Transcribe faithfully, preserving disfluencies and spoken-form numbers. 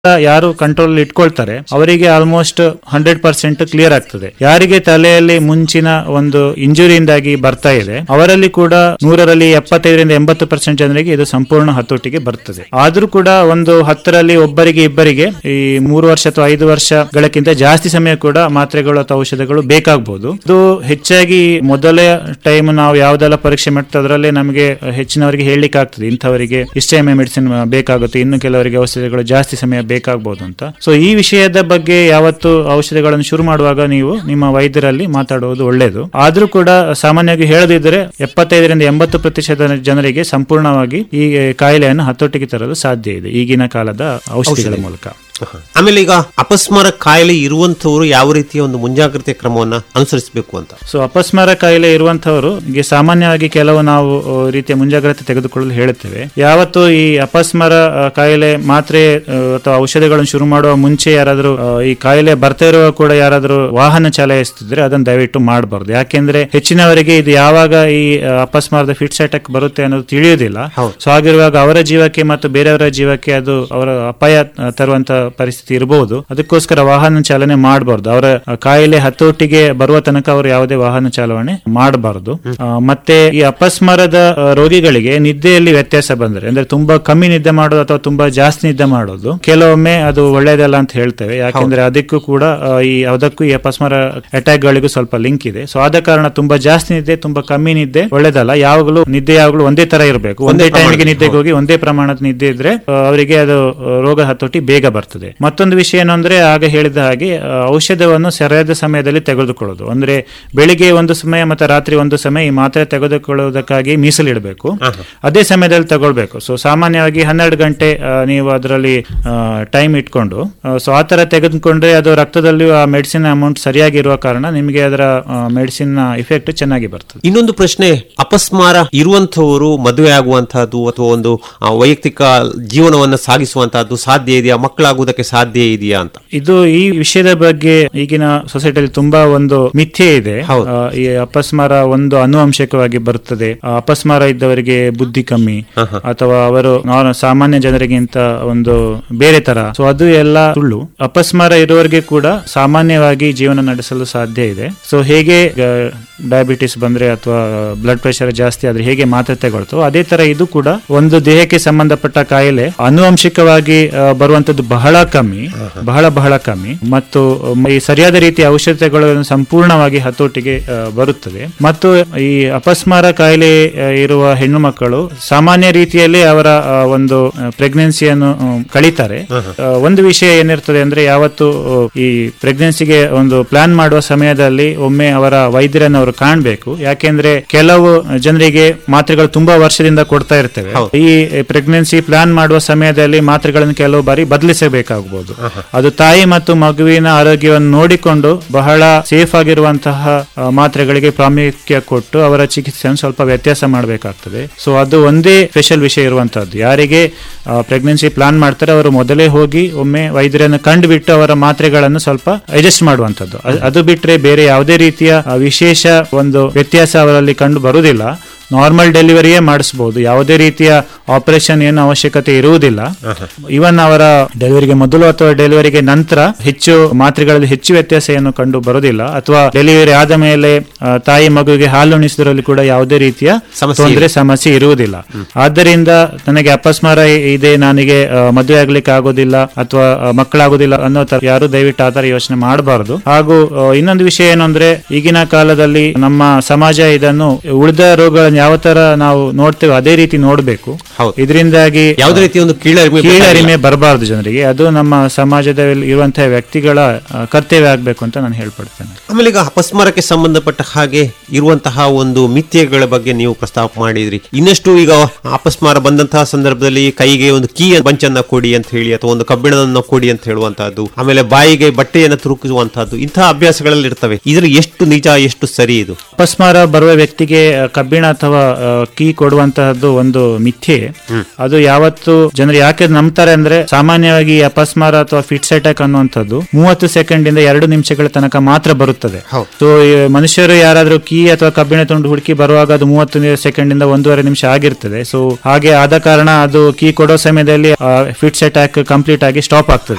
ಯಾರು ಕಂಟ್ರೋಲ್ ಇಟ್ಕೊಳ್ತಾರೆ ಅವರಿಗೆ ಆಲ್ಮೋಸ್ಟ್ ಹಂಡ್ರೆಡ್ ಪರ್ಸೆಂಟ್ ಕ್ಲಿಯರ್ ಆಗ್ತದೆ. ಯಾರಿಗೆ ತಲೆಯಲ್ಲಿ ಮುಂಚಿನ ಒಂದು ಇಂಜುರಿಯಿಂದಾಗಿ ಬರ್ತಾ ಇದೆ ಅವರಲ್ಲಿ ಕೂಡ ನೂರರಲ್ಲಿ ಎಪ್ಪತ್ತೈದರಿಂದ ಎಂಬತ್ತು ಪರ್ಸೆಂಟ್ ಜನರಿಗೆ ಇದು ಸಂಪೂರ್ಣ ಹತೋಟಿಗೆ ಬರ್ತದೆ. ಆದ್ರೂ ಕೂಡ ಒಂದು ಹತ್ತರಲ್ಲಿ ಒಬ್ಬರಿಗೆ ಇಬ್ಬರಿಗೆ ಈ ಮೂರು ವರ್ಷ ಅಥವಾ ಐದು ವರ್ಷಗಳಕ್ಕಿಂತ ಜಾಸ್ತಿ ಸಮಯ ಕೂಡ ಮಾತ್ರೆಗಳು ಅಥವಾ ಔಷಧಗಳು ಬೇಕಾಗಬಹುದು. ಇದು ಹೆಚ್ಚಾಗಿ ಮೊದಲೇ ಟೈಮ್ ನಾವು ಯಾವ್ದೆಲ್ಲ ಪರೀಕ್ಷೆ ಮಾಡ್ತಾ ಅದರಲ್ಲೇ ನಮಗೆ ಹೆಚ್ಚಿನವರಿಗೆ ಹೇಳಲಿಕ್ಕೆ ಆಗ್ತದೆ ಇಂಥವರಿಗೆ ಇಷ್ಟೇ ಎಮ್ ಎ ಮೆಡಿಸಿನ್ ಬೇಕಾಗುತ್ತೆ, ಇನ್ನು ಕೆಲವರಿಗೆ ಔಷಧಗಳು ಜಾಸ್ತಿ ಸಮಯ ಬೇಕಾಗಬಹುದು ಅಂತ. ಸೊ ಈ ವಿಷಯದ ಬಗ್ಗೆ ಯಾವತ್ತು ಔಷಧಿಗಳನ್ನು ಶುರು ಮಾಡುವಾಗ ನೀವು ನಿಮ್ಮ ವೈದ್ಯರಲ್ಲಿ ಮಾತಾಡುವುದು ಒಳ್ಳೆಯದು. ಆದ್ರೂ ಕೂಡ ಸಾಮಾನ್ಯವಾಗಿ ಹೇಳದಿದ್ದರೆ ಎಪ್ಪತ್ತೈದರಿಂದ ಎಂಬತ್ತು ಪ್ರತಿಶತ ಜನರಿಗೆ ಸಂಪೂರ್ಣವಾಗಿ ಈ ಕಾಯಿಲೆಯನ್ನು ಹತೋಟಿಗೆ ತರಲು ಸಾಧ್ಯ ಇದೆ ಈಗಿನ ಕಾಲದ ಔಷಧಿಗಳ ಮೂಲಕ. ಆಮೇಲೆ ಈಗ ಅಪಸ್ಮಾರ ಕಾಯಿಲೆ ಇರುವಂತವರು ಯಾವ ರೀತಿಯ ಒಂದು ಮುಂಜಾಗ್ರತೆ ಕ್ರಮವನ್ನ ಅನುಸರಿಸಬೇಕು ಅಂತ. ಸೊ ಅಪಸ್ಮಾರ ಕಾಯಿಲೆ ಇರುವಂತವರು ಸಾಮಾನ್ಯವಾಗಿ ಕೆಲವು ನಾವು ರೀತಿಯ ಮುಂಜಾಗ್ರತೆ ತೆಗೆದುಕೊಳ್ಳಲು ಹೇಳುತ್ತೇವೆ. ಯಾವತ್ತು ಈ ಅಪಸ್ಮಾರ ಕಾಯಿಲೆ ಮಾತ್ರೆ ಅಥವಾ ಔಷಧಿಗಳನ್ನು ಶುರು ಮಾಡುವ ಮುಂಚೆ ಯಾರಾದರೂ ಈ ಕಾಯಿಲೆ ಬರ್ತಾ ಇರುವ ಕೂಡ ಯಾರಾದರೂ ವಾಹನ ಚಲಾಯಿಸುತ್ತಿದ್ರೆ ಅದನ್ನು ದಯವಿಟ್ಟು ಮಾಡಬಾರ್ದು. ಯಾಕೆಂದ್ರೆ ಹೆಚ್ಚಿನವರಿಗೆ ಇದು ಯಾವಾಗ ಈ ಅಪಸ್ಮಾರದ ಫಿಟ್ಸ್ ಅಟ್ಯಾಕ್ ಬರುತ್ತೆ ಅನ್ನೋದು ತಿಳಿಯುವುದಿಲ್ಲ. ಸೊ ಹಾಗಿರುವಾಗ ಅವರ ಜೀವಕ್ಕೆ ಮತ್ತು ಬೇರೆಯವರ ಜೀವಕ್ಕೆ ಅದು ಅವರ ಅಪಾಯ ತರುವಂತ ಪರಿಸ್ಥಿತಿ ಇರಬಹುದು. ಅದಕ್ಕೋಸ್ಕರ ವಾಹನ ಚಾಲನೆ ಮಾಡಬಾರ್ದು. ಅವರ ಕಾಯಿಲೆ ಹತೋಟಿಗೆ ಬರುವ ತನಕ ಅವರು ಯಾವುದೇ ವಾಹನ ಚಾಲನೆ ಮಾಡಬಾರದು. ಮತ್ತೆ ಈ ಅಪಸ್ಮಾರದ ರೋಗಿಗಳಿಗೆ ನಿದ್ದೆಯಲ್ಲಿ ವ್ಯತ್ಯಾಸ ಬಂದ್ರೆ ಅಂದ್ರೆ ತುಂಬಾ ಕಮ್ಮಿ ನಿದ್ದೆ ಮಾಡೋದು ಅಥವಾ ತುಂಬಾ ಜಾಸ್ತಿ ನಿದ್ದೆ ಮಾಡೋದು ಕೆಲವೊಮ್ಮೆ ಅದು ಒಳ್ಳೆಯದಲ್ಲ ಅಂತ ಹೇಳ್ತೇವೆ. ಯಾಕೆಂದ್ರೆ ಅದಕ್ಕೂ ಕೂಡ ಈ ಅದಕ್ಕೂ ಈ ಅಪಸ್ಮಾರ ಅಟ್ಯಾಕ್ ಗಳಿಗೂ ಸ್ವಲ್ಪ ಲಿಂಕ್ ಇದೆ. ಸೊ ಆದ ಕಾರಣ ತುಂಬಾ ಜಾಸ್ತಿ ನಿದ್ದೆ ತುಂಬಾ ಕಮ್ಮಿ ನಿದ್ದೆ ಒಳ್ಳೆದಲ್ಲ. ಯಾವಾಗಲೂ ನಿದ್ದೆ ಯಾವಾಗಲೂ ಒಂದೇ ತರ ಇರಬೇಕು. ಒಂದೇ ಟೈಮಿಗೆ ನಿದ್ದೆಗೆ ಹೋಗಿ ಒಂದೇ ಪ್ರಮಾಣದ ನಿದ್ದೆ ಇದ್ರೆ ಅವರಿಗೆ ಅದು ರೋಗ ಹತೋಟಿ ಬೇಗ ಬರ್ತದೆ. ಮತ್ತೊಂದು ವಿಷಯ ಏನು ಅಂದ್ರೆ ಆಗ ಹೇಳಿದ ಹಾಗೆ ಔಷಧವನ್ನು ಸರಿಯಾದ ಸಮಯದಲ್ಲಿ ತೆಗೆದುಕೊಳ್ಳೋದು. ಅಂದ್ರೆ ಬೆಳಿಗ್ಗೆ ಒಂದು ಸಮಯ ಮತ್ತೆ ರಾತ್ರಿ ಒಂದು ಸಮಯ ಈ ಮಾತ್ರೆ ತೆಗೆದುಕೊಳ್ಳುವುದಕ್ಕಾಗಿ ಮೀಸಲಿಡಬೇಕು. ಅದೇ ಸಮಯದಲ್ಲಿ ತಗೊಳ್ಬೇಕು. ಸೊ ಸಾಮಾನ್ಯವಾಗಿ ಹನ್ನೆರಡು ಗಂಟೆ ನೀವು ಅದರಲ್ಲಿ ಟೈಮ್ ಇಟ್ಕೊಂಡು ಸೊ ಆ ತರ ತೆಗೆದುಕೊಂಡ್ರೆ ಅದು ರಕ್ತದಲ್ಲಿ ಆ ಮೆಡಿಸಿನ್ ಅಮೌಂಟ್ ಸರಿಯಾಗಿರುವ ಕಾರಣ ನಿಮಗೆ ಅದರ ಮೆಡಿಸಿನ್ ಇಫೆಕ್ಟ್ ಚೆನ್ನಾಗಿ ಬರ್ತದೆ. ಇನ್ನೊಂದು ಪ್ರಶ್ನೆ, ಅಪಸ್ಮಾರ ಇರುವಂತವರು ಮದುವೆ ಆಗುವಂತಹದ್ದು ಅಥವಾ ಒಂದು ವೈಯಕ್ತಿಕ ಜೀವನವನ್ನು ಸಾಗಿಸುವಂತಹದ್ದು ಸಾಧ್ಯ ಇದೆಯಾ, ಮಕ್ಕಳಾಗುವುದಕ್ಕೆ ಸಾಧ್ಯ ಇದೆಯಾ ಅಂತ? ಇದು ಈ ವಿಷಯದ ಬಗ್ಗೆ ಈಗಿನ ಸೊಸೈಟಿಯಲ್ಲಿ ತುಂಬಾ ಒಂದು ಮಿಥ್ಯೆ ಇದೆ. ಈ ಅಪಸ್ಮಾರ ಒಂದು ಅನುವಂಶಿಕವಾಗಿ ಬರುತ್ತದೆ, ಅಪಸ್ಮಾರ ಇದ್ದವರಿಗೆ ಬುದ್ಧಿ ಕಮ್ಮಿ ಅಥವಾ ಅವರು ಸಾಮಾನ್ಯ ಜನರಿಗಿಂತ ಒಂದು ಬೇರೆ ತರ. ಸೊ ಅದು ಎಲ್ಲ ಸುಳ್ಳು. ಅಪಸ್ಮಾರ ಇರುವವರಿಗೆ ಕೂಡ ಸಾಮಾನ್ಯವಾಗಿ ಜೀವನ ನಡೆಸಲು ಸಾಧ್ಯ ಇದೆ. ಸೊ ಹೇಗೆ ಡಯಾಬಿಟಿಸ್ ಬಂದ್ರೆ ಅಥವಾ ಬ್ಲಡ್ ಪ್ರೆಷರ್ ಜಾಸ್ತಿ ಆದ್ರೆ ಹೇಗೆ ಮಾತ್ರೆ ತಗೊಳ್ತೋ ಅದೇ ತರ ಇದು ಕೂಡ ಒಂದು ದೇಹಕ್ಕೆ ಸಂಬಂಧಪಟ್ಟ ಕಾಯಿಲೆ. ಅನುವಂಶಿಕವಾಗಿ ಬರುವಂತದ್ದು ಬಹಳ ಕಮ್ಮಿ, ಬಹಳ ಬಹಳ ಕಮ್ಮಿ. ಮತ್ತು ಈ ಸರಿಯಾದ ರೀತಿಯ ಔಷಧಗಳನ್ನು ಸಂಪೂರ್ಣವಾಗಿ ಹತೋಟಿಗೆ ಬರುತ್ತದೆ. ಮತ್ತು ಈ ಅಪಸ್ಮಾರ ಕಾಯಿಲೆ ಇರುವ ಹೆಣ್ಣು ಮಕ್ಕಳು ಸಾಮಾನ್ಯ ರೀತಿಯಲ್ಲಿ ಅವರ ಒಂದು ಪ್ರೆಗ್ನೆನ್ಸಿಯನ್ನು ಕಳೀತಾರೆ. ಒಂದು ವಿಷಯ ಏನಿರ್ತದೆ ಅಂದ್ರೆ ಯಾವತ್ತು ಈ ಪ್ರೆಗ್ನೆನ್ಸಿಗೆ ಒಂದು ಪ್ಲಾನ್ ಮಾಡುವ ಸಮಯದಲ್ಲಿ ಒಮ್ಮೆ ಅವರ ವೈದ್ಯರನ್ನು ಅವರು ಕಾಣಬೇಕು. ಯಾಕೆಂದ್ರೆ ಕೆಲವು ಜನರಿಗೆ ಮಾತ್ರೆಗಳು ತುಂಬಾ ವರ್ಷದಿಂದ ಕೊಡ್ತಾ ಇರ್ತೇವೆ. ಈ ಪ್ರೆಗ್ನೆನ್ಸಿ ಪ್ಲಾನ್ ಮಾಡುವ ಸಮಯದಲ್ಲಿ ಮಾತ್ರೆಗಳನ್ನು ಕೆಲವು ಬಾರಿ ಬದಲಿಸಬೇಕಾಗಬಹುದು. ಅದು ತಾಯಿ ಮತ್ತು ಮಗುವಿನ ಆರೋಗ್ಯವನ್ನು ನೋಡಿಕೊಂಡು ಬಹಳ ಸೇಫ್ ಆಗಿರುವಂತಹ ಮಾತ್ರೆಗಳಿಗೆ ಪ್ರಾಮುಖ್ಯ ಕೊಟ್ಟು ಅವರ ಚಿಕಿತ್ಸೆಯನ್ನು ಸ್ವಲ್ಪ ವ್ಯತ್ಯಾಸ ಮಾಡಬೇಕಾಗ್ತದೆ. ಸೊ ಅದು ಒಂದೇ ಸ್ಪೆಷಲ್ ವಿಷಯ ಇರುವಂತಹದ್ದು. ಯಾರಿಗೆ ಪ್ರೆಗ್ನೆನ್ಸಿ ಪ್ಲಾನ್ ಮಾಡ್ತಾರೆ ಅವರು ಮೊದಲೇ ಹೋಗಿ ಒಮ್ಮೆ ವೈದ್ಯರನ್ನು ಕಂಡು ಬಿಟ್ಟು ಅವರ ಮಾತ್ರೆಗಳನ್ನು ಸ್ವಲ್ಪ ಅಡ್ಜಸ್ಟ್ ಮಾಡುವಂತದ್ದು. ಅದು ಬಿಟ್ರೆ ಬೇರೆ ಯಾವುದೇ ರೀತಿಯ ವಿಶೇಷ ಒಂದು ವ್ಯತ್ಯಾಸ ಅವರಲ್ಲಿ ಕಂಡು ಬರುವುದಿಲ್ಲ. ನಾರ್ಮಲ್ ಡೆಲಿವರಿಯೇ ಮಾಡಿಸಬಹುದು. ಯಾವುದೇ ರೀತಿಯ ಆಪರೇಷನ್ ಏನು ಅವಶ್ಯಕತೆ ಇರುವುದಿಲ್ಲ. ಇವನ್ ಅವರ ಡೆಲಿವರಿಗೆ ಮೊದಲು ಅಥವಾ ಡೆಲಿವರಿಗೆ ನಂತರ ಹೆಚ್ಚು ಮಾತ್ರೆಗಳಲ್ಲಿ ಹೆಚ್ಚು ವ್ಯತ್ಯಾಸ ಏನು ಕಂಡು ಬರುವುದಿಲ್ಲ. ಅಥವಾ ಡೆಲಿವರಿ ಆದ ಮೇಲೆ ತಾಯಿ ಮಗುವಿಗೆ ಹಾಲು ಉಣಿಸುವುದರಲ್ಲಿ ಕೂಡ ಯಾವುದೇ ರೀತಿಯ ತೊಂದರೆ ಸಮಸ್ಯೆ ಇರುವುದಿಲ್ಲ. ಆದ್ದರಿಂದ ನನಗೆ ಅಪಸ್ಮಾರ ಇದೆ, ನನಗೆ ಮದುವೆ ಆಗ್ಲಿಕ್ಕೆ ಆಗೋದಿಲ್ಲ ಅಥವಾ ಮಕ್ಕಳಾಗೋದಿಲ್ಲ ಅನ್ನೋ ತರ ಯಾರು ದಯವಿಟ್ಟು ಆ ತರ ಯೋಚನೆ ಮಾಡಬಾರದು. ಹಾಗೂ ಇನ್ನೊಂದು ವಿಷಯ ಏನು ಅಂದ್ರೆ ಈಗಿನ ಕಾಲದಲ್ಲಿ ನಮ್ಮ ಸಮಾಜ ಇದನ್ನು ಉಳಿದ ರೋಗಗಳನ್ನು ಯಾವ ತರ ನಾವು ನೋಡ್ತೇವೆ ಅದೇ ರೀತಿ ನೋಡಬೇಕು. ಇದರಿಂದಾಗಿ ಯಾವುದೇ ರೀತಿಯ ಒಂದು ಕೀಳರಿಮೆ ಬರಬಾರದು ಜನರಿಗೆ. ಅದು ನಮ್ಮ ಸಮಾಜದಲ್ಲಿ ಇರುವಂತಹ ವ್ಯಕ್ತಿಗಳ ಕರ್ತವ್ಯ ಆಗ್ಬೇಕು ಅಂತ ನಾನು ಹೇಳ್ಪಡ್ತೇನೆ. ಆಮೇಲೆ ಈಗ ಅಪಸ್ಮಾರಕ್ಕೆ ಸಂಬಂಧಪಟ್ಟ ಹಾಗೆ ಇರುವಂತಹ ಒಂದು ಮಿಥ್ಯೆಗಳ ಬಗ್ಗೆ ನೀವು ಪ್ರಸ್ತಾಪ ಮಾಡಿದ್ರಿ. ಇನ್ನಷ್ಟು ಈಗ ಅಪಸ್ಮಾರ ಬಂದಂತಹ ಸಂದರ್ಭದಲ್ಲಿ ಕೈಗೆ ಒಂದು ಕೀ ಬಂಚನ್ನ ಕೊಡಿ ಅಂತ ಹೇಳಿ ಅಥವಾ ಒಂದು ಕಬ್ಬಿಣವನ್ನು ಕೊಡಿ ಅಂತ ಹೇಳುವಂತಹದ್ದು, ಆಮೇಲೆ ಬಾಯಿಗೆ ಬಟ್ಟೆಯನ್ನು ತುರುಕುವಂತಹದ್ದು, ಇಂತಹ ಅಭ್ಯಾಸಗಳಲ್ಲಿ ಇರ್ತವೆ. ಇದ್ರ ಎಷ್ಟು ನಿಜ ಎಷ್ಟು ಸರಿ ಇದು? ಅಪಸ್ಮಾರ ಬರುವ ವ್ಯಕ್ತಿಗೆ ಕಬ್ಬಿಣ ಅಥವಾ ಕೀ ಕೊಡುವಂತಹದ್ದು ಒಂದು ಮಿಥ್ಯೆ. ಅದು ಯಾವತ್ತು ಜನರು ಯಾಕೆ ನಂಬ್ತಾರೆ ಅಂದ್ರೆ ಸಾಮಾನ್ಯವಾಗಿ ಅಪಸ್ಮಾರ ಅಥವಾ ಫಿಟ್ಸ್ ಅಟ್ಯಾಕ್ ಅನ್ನುವಂಥದ್ದು ಮೂವತ್ತು ಸೆಕೆಂಡ್ ಇಂದ ಎರಡು ನಿಮಿಷಗಳ ತನಕ ಮಾತ್ರ ಬರುತ್ತದೆ. ಸೊ ಮನುಷ್ಯರು ಯಾರಾದ್ರೂ ಕೀ ಅಥವಾ ಕಬ್ಬಿಣ ತುಂಡು ಹುಡುಕಿ ಬರುವಾಗ ಅದು ಮೂವತ್ತು ಸೆಕೆಂಡ್ ಇಂದ ಒಂದೂವರೆ ನಿಮಿಷ ಆಗಿರ್ತದೆ. ಸೊ ಹಾಗೆ ಆದ ಕಾರಣ ಅದು ಕೀ ಕೊಡೋ ಸಮಯದಲ್ಲಿ ಫಿಟ್ಸ್ ಅಟ್ಯಾಕ್ ಕಂಪ್ಲೀಟ್ ಆಗಿ ಸ್ಟಾಪ್ ಆಗ್ತದೆ.